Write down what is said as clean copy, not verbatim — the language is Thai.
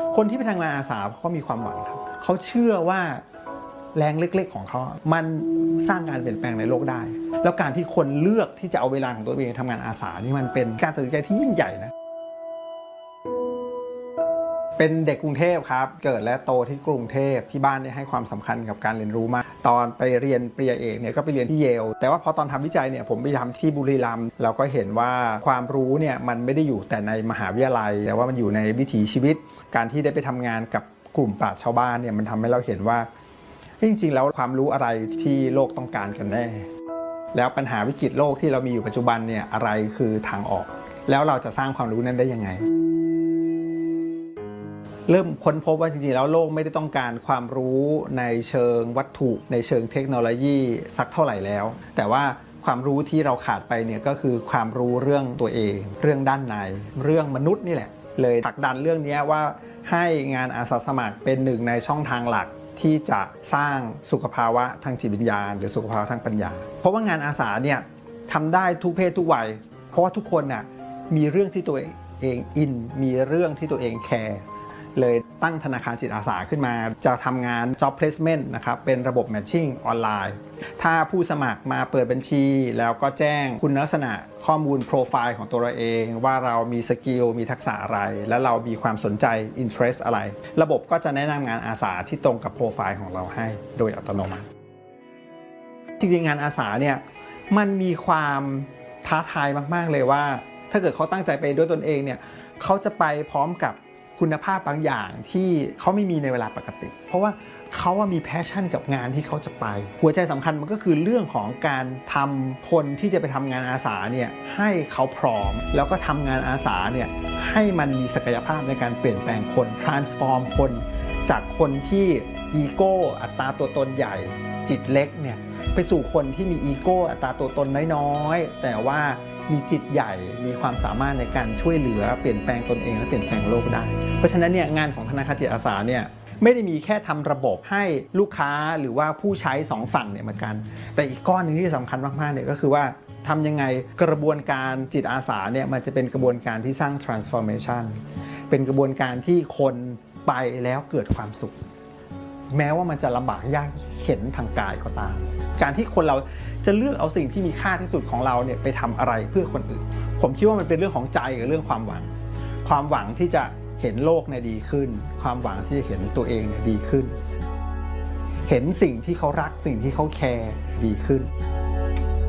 คนที่ไปทำงานอาสาเขามีความหวังครับเขาเชื่อว่าแรงเล็กๆของเขามันสร้างการเปลี่ยนแปลงในโลกได้แล้วการที่คนเลือกที่จะเอาเวลาของตัวเองทำงานอาสานี่มันเป็นการตัดสินใจที่ยิ่งใหญ่นะเป็นเด็กกรุงเทพครับเกิดและโตที่กรุงเทพที่บ้านเนี่ยให้ความสำคัญกับการเรียนรู้มากตอนไปเรียนปริญญาเอกเนี่ยก็ไปเรียนที่เยลแต่ว่าพอตอนทำวิจัยเนี่ยผมไปทำที่บุรีรัมย์เราก็เห็นว่าความรู้เนี่ยมันไม่ได้อยู่แต่ในมหาวิทยาลัยแต่ว่ามันอยู่ในวิถีชีวิตการที่ได้ไปทำงานกับกลุ่มปราชญ์ชาวบ้านเนี่ยมันทำให้เราเห็นว่าจริงๆแล้วความรู้อะไรที่โลกต้องการกันแน่แล้วปัญหาวิกฤตโลกที่เรามีอยู่ปัจจุบันเนี่ยอะไรคือทางออกแล้วเราจะสร้างความรู้นั้นได้ยังไงเริ่มค้นพบว่าจริงๆแล้วโลกไม่ได้ต้องการความรู้ในเชิงวัตถุในเชิงเทคโนโลยีสักเท่าไหร่แล้วแต่ว่าความรู้ที่เราขาดไปเนี่ยก็คือความรู้เรื่องตัวเองเรื่องด้านในเรื่องมนุษย์นี่แหละเลยผลักดันเรื่องนี้ว่าให้งานอาสาสมัครเป็นหนึ่งในช่องทางหลักที่จะสร้างสุขภาวะทางจิตวิญญาณหรือสุขภาวะทางปัญญาเพราะว่างานอาสาเนี่ยทำได้ทุกเพศทุกวัยเพราะว่าทุกคนน่ะมีเรื่องที่ตัวเองอินมีเรื่องที่ตัวเองแคร์เลยตั้งธนาคารจิตอาสาขึ้นมาจะทำงาน job placement นะครับเป็นระบบ matching ออนไลน์ถ้าผู้สมัครมาเปิดบัญชีแล้วก็แจ้งคุณลักษณะข้อมูลโปรไฟล์ของตัวเราเองว่าเรามีสกิลมีทักษะอะไรและเรามีความสนใจ interest อะไรระบบก็จะแนะนำงานอาสาที่ตรงกับโปรไฟล์ของเราให้โดยอัตโนมัติจริงๆงานอาสาเนี่ยมันมีความท้าทายมากๆเลยว่าถ้าเกิดเขาตั้งใจไปด้วยตนเองเนี่ยเขาจะไปพร้อมกับคุณภาพบางอย่างที่เขาไม่มีในเวลาปกติเพราะว่าเขามีแพชชั่นกับงานที่เขาจะไปหัวใจสำคัญมันก็คือเรื่องของการทำคนที่จะไปทำงานอาสาเนี่ยให้เขาพร้อมแล้วก็ทำงานอาสาเนี่ยให้มันมีศักยภาพในการเปลี่ยนแปลงคน transform คนจากคนที่อีโก้อัตราตัวตนใหญ่จิตเล็กเนี่ยไปสู่คนที่มีอีโก้อัตราตัวตนน้อยๆแต่ว่ามีจิตใหญ่มีความสามารถในการช่วยเหลือเปลี่ยนแปลงตนเองและเปลี่ยนแปลงโลกได้เพราะฉะนั้นเนี่ยงานของธนาคารจิตอาสาเนี่ยไม่ได้มีแค่ทำระบบให้ลูกค้าหรือว่าผู้ใช้2ฝั่งเนี่ยเหมือนกันแต่อีกก้อนหนึ่งที่สำคัญมากๆเนี่ยก็คือว่าทำยังไงกระบวนการจิตอาสาเนี่ยมันจะเป็นกระบวนการที่สร้าง transformation เป็นกระบวนการที่คนไปแล้วเกิดความสุขแม้ว่ามันจะลำบากยากเข็ญทางกายก็ตามการที่คนเราจะเลือกเอาสิ่งที่มีค่าที่สุดของเราเนี่ยไปทำอะไรเพื่อคนอื่นผมคิดว่ามันเป็นเรื่องของใจกับเรื่องความหวังความหวังที่จะเห็นโลกเนี่ยดีขึ้นความหวังที่จะเห็นตัวเองเนี่ยดีขึ้นเห็นสิ่งที่เขารักสิ่งที่เขาแคร์ดีขึ้น